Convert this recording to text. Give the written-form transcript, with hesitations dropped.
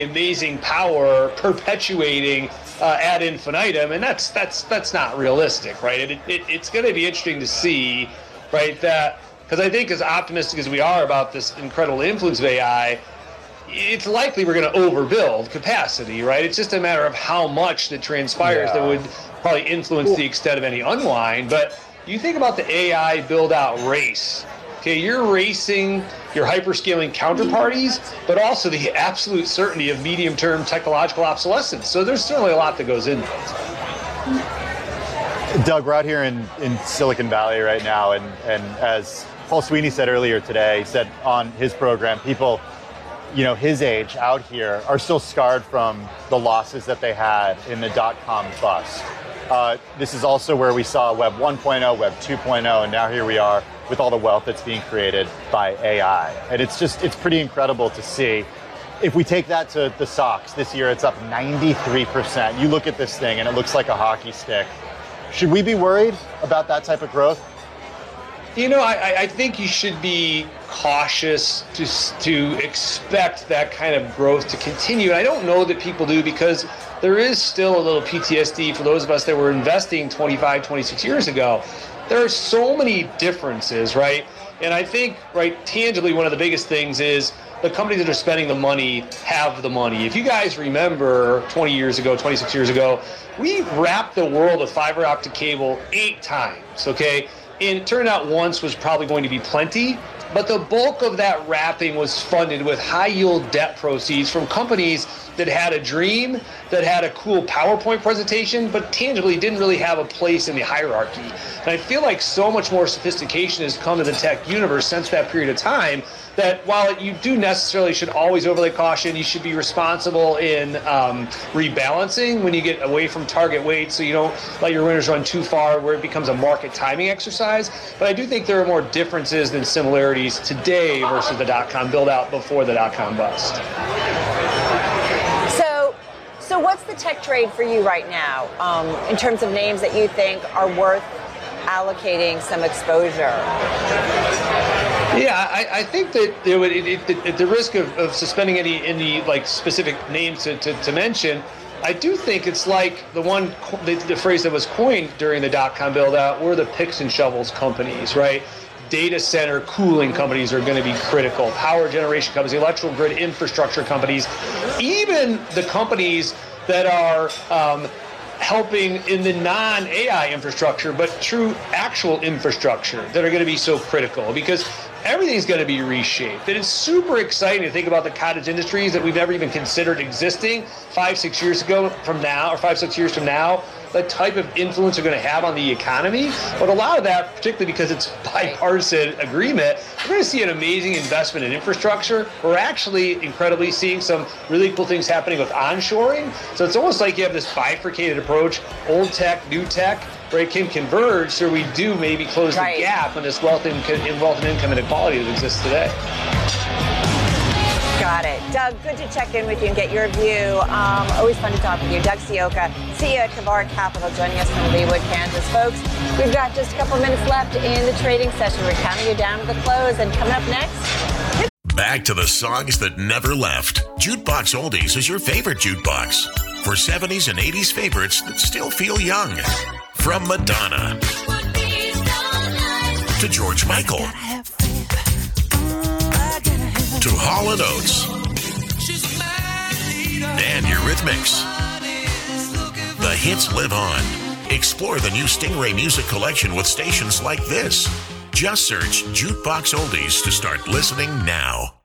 amazing power perpetuating ad infinitum, and that's not realistic, right? It's going to be interesting to see, right, that because I think as optimistic as we are about this incredible influence of AI, it's likely we're going to overbuild capacity, right? It's just a matter of how much that transpires that would probably influence the extent of any unwind. But you think about the AI build-out race. Okay, you're racing your hyperscaling counterparties, but also the absolute certainty of medium-term technological obsolescence. So there's certainly a lot that goes into it. Doug, we're out here in Silicon Valley right now, and as Paul Sweeney said earlier today, he said on his program, people, his age out here are still scarred from the losses that they had in the dot-com bust. This is also where we saw Web 1.0, Web 2.0, and now here we are with all the wealth that's being created by AI. And it's pretty incredible to see. If we take that to the SOX, this year it's up 93%. You look at this thing and it looks like a hockey stick. Should we be worried about that type of growth? I think you should be cautious to expect that kind of growth to continue. And I don't know that people do, because there is still a little PTSD for those of us that were investing 25, 26 years ago. There are so many differences, right? And I think, right, tangibly, one of the biggest things is the companies that are spending the money have the money. If you guys remember 20 years ago, 26 years ago, we wrapped the world of fiber optic cable 8 times, okay? And it turned out once was probably going to be plenty, but the bulk of that wrapping was funded with high-yield debt proceeds from companies that had a dream, that had a cool PowerPoint presentation, but tangibly didn't really have a place in the hierarchy. And I feel like so much more sophistication has come to the tech universe since that period of time, that while you do necessarily should always overlay caution, you should be responsible in rebalancing when you get away from target weight, so you don't let your winners run too far where it becomes a market timing exercise. But I do think there are more differences than similarities today versus the dot-com build-out before the dot-com bust. So what's the tech trade for you right now in terms of names that you think are worth allocating some exposure? Yeah, I think that at the risk of suspending any like specific names to mention, I do think it's like the phrase that was coined during the dot-com build-out were the picks and shovels companies, right? Data center cooling companies are going to be critical. Power generation companies, electrical grid infrastructure companies, even the companies that are helping in the non-AI infrastructure, but true actual infrastructure that are going to be so critical, because everything's going to be reshaped. And it's super exciting to think about the cottage industries that we've never even considered existing 5-6 years ago from now, or 5-6 years from now, the type of influence they're going to have on the economy. But a lot of that, particularly because it's bipartisan agreement, we're going to see an amazing investment in infrastructure. We're actually incredibly seeing some really cool things happening with onshoring. So it's almost like you have this bifurcated approach, old tech, new tech, where it can converge, so we do maybe close the gap on this wealth and income inequality that exists today. Got it. Doug, good to check in with you and get your view. Always fun to talk with you. Doug Sioka, CEO at Kavar Capital, joining us from Leawood, Kansas. Folks, we've got just a couple minutes left in the trading session. We're counting you down to the close, and coming up next... Back to the songs that never left. Jukebox Oldies is your favorite jukebox for 70s and 80s favorites that still feel young. From Madonna to George Michael to Hall & Oates and Eurythmics. The hits live on. Explore the new Stingray Music Collection with stations like this. Just search Jukebox Oldies to start listening now.